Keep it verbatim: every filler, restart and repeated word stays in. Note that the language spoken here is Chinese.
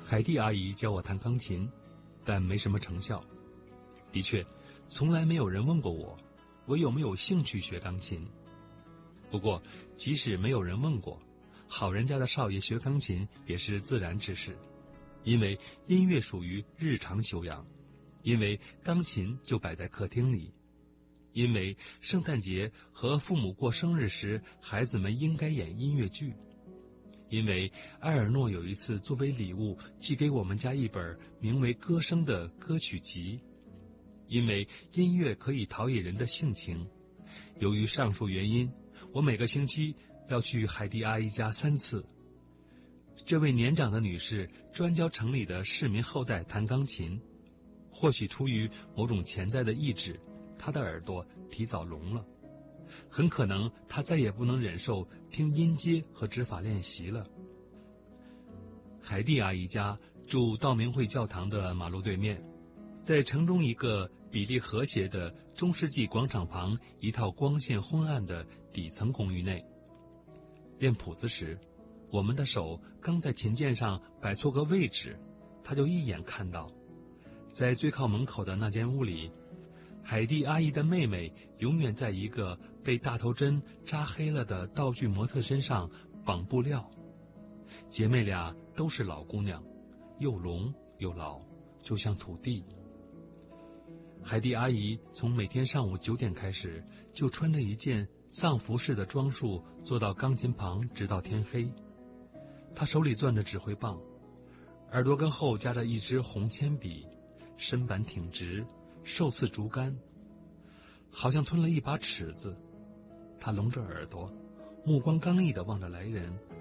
海蒂阿姨教我弹钢琴，但没什么成效。的确，从来没有人问过我，我有没有兴趣学钢琴。不过，即使没有人问过，好人家的少爷学钢琴也是自然之事，因为音乐属于日常修养，因为钢琴就摆在客厅里，因为圣诞节和父母过生日时，孩子们应该演音乐剧，因为埃尔诺有一次作为礼物寄给我们家一本名为《歌声》的歌曲集，因为音乐可以陶冶人的性情。由于上述原因，我每个星期要去海蒂阿姨家三次。这位年长的女士专教城里的市民后代弹钢琴，或许出于某种潜在的意志，她的耳朵提早聋了，很可能她再也不能忍受听音阶和指法练习了。海蒂阿姨家住道明会教堂的马路对面，在城中一个比例和谐的中世纪广场旁一套光线昏暗的底层公寓内。练谱子时，我们的手刚在琴键上摆错个位置，他就一眼看到，在最靠门口的那间屋里，海蒂阿姨的妹妹永远在一个被大头针扎黑了的道具模特身上绑布料。姐妹俩都是老姑娘，又聋又老，就像土地。海蒂阿姨从每天上午九点开始，就穿着一件丧服式的装束坐到钢琴旁，直到天黑。她手里攥着指挥棒，耳朵根后夹着一支红铅笔，身板挺直，瘦似竹竿，好像吞了一把尺子。她聋着耳朵，目光刚毅地望着来人，